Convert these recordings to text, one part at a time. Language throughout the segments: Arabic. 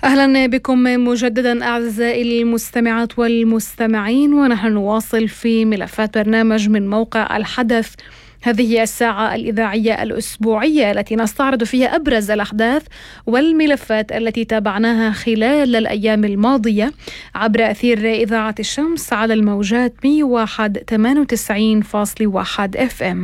أهلا بكم مجددا أعزائي المستمعات والمستمعين، ونحن نواصل في ملفات برنامج من موقع الحدث. هذه الساعة الإذاعية الأسبوعية التي نستعرض فيها أبرز الأحداث والملفات التي تابعناها خلال الأيام الماضية عبر أثير إذاعة الشمس على الموجات 101.98.1 FM.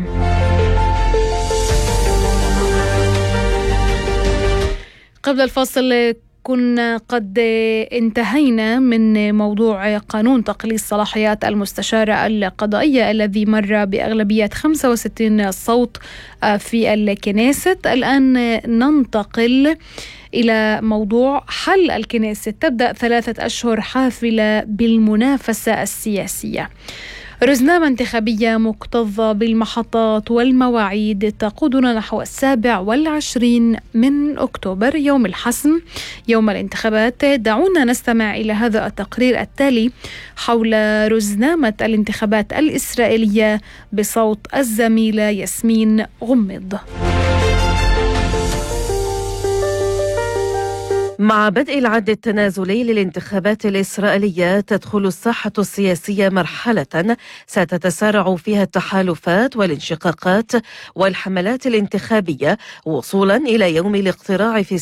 قبل الفاصل كنا قد انتهينا من موضوع قانون تقليص صلاحيات المستشارة القضائية الذي مر بأغلبية 65 صوت في الكنيست. الآن ننتقل إلى موضوع حل الكنيست. تبدأ 3 أشهر حافلة بالمنافسة السياسية. رزنامة انتخابية مكتظة بالمحطات والمواعيد تقودنا نحو 27 من أكتوبر، يوم الحسم، يوم الانتخابات. دعونا نستمع إلى هذا التقرير التالي حول رزنامة الانتخابات الإسرائيلية بصوت الزميلة ياسمين غمض. مع بدء العد التنازلي للانتخابات الإسرائيلية تدخل الساحة السياسية مرحلة ستتسارع فيها التحالفات والانشقاقات والحملات الانتخابية وصولا إلى يوم الاقتراع في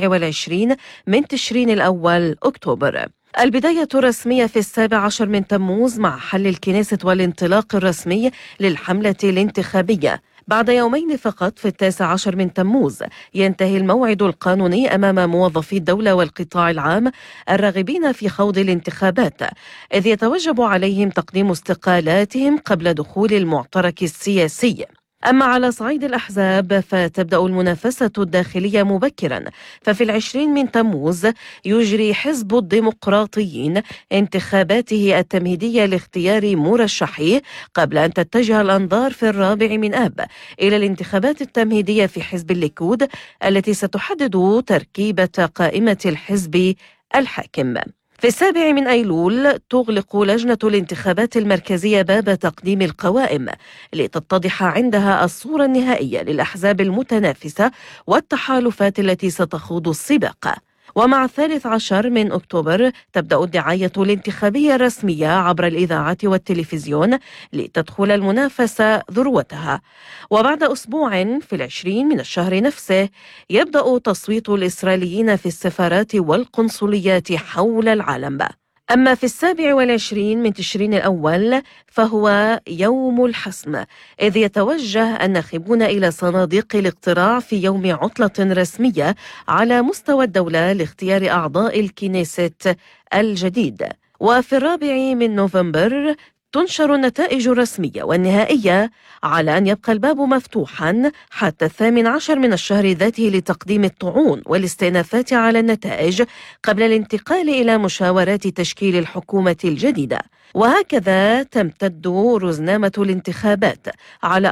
27 من تشرين الأول أكتوبر. البداية الرسمية في 17 من تموز مع حل الكنيست والانطلاق الرسمي للحملة الانتخابية. بعد يومين فقط في 19 من تموز ينتهي الموعد القانوني أمام موظفي الدولة والقطاع العام الراغبين في خوض الانتخابات، إذ يتوجب عليهم تقديم استقالاتهم قبل دخول المعترك السياسي. أما على صعيد الأحزاب فتبدأ المنافسة الداخلية مبكرا، ففي 20 من تموز يجري حزب الديمقراطيين انتخاباته التمهيدية لاختيار مرشحيه، قبل أن تتجه الأنظار في 4 من آب إلى الانتخابات التمهيدية في حزب الليكود التي ستحدد تركيبة قائمة الحزب الحاكم. في 7 من أيلول تغلق لجنة الانتخابات المركزية باب تقديم القوائم لتتضح عندها الصورة النهائية للأحزاب المتنافسة والتحالفات التي ستخوض السباق. ومع 13 من أكتوبر تبدأ الدعاية الانتخابية الرسمية عبر الإذاعة والتلفزيون لتدخل المنافسة ذروتها. وبعد أسبوع في 20 من الشهر نفسه يبدأ تصويت الإسرائيليين في السفارات والقنصليات حول العالم. أما في 27 من تشرين الأول فهو يوم الحسم، إذ يتوجه الناخبون إلى صناديق الاقتراع في يوم عطلة رسمية على مستوى الدولة لاختيار أعضاء الكنيست الجديد. وفي 4 من نوفمبر تنشر النتائج الرسمية والنهائية، على أن يبقى الباب مفتوحا حتى 18 من الشهر ذاته لتقديم الطعون والاستئنافات على النتائج قبل الانتقال إلى مشاورات تشكيل الحكومة الجديدة. وهكذا تمتد رزنامة الانتخابات على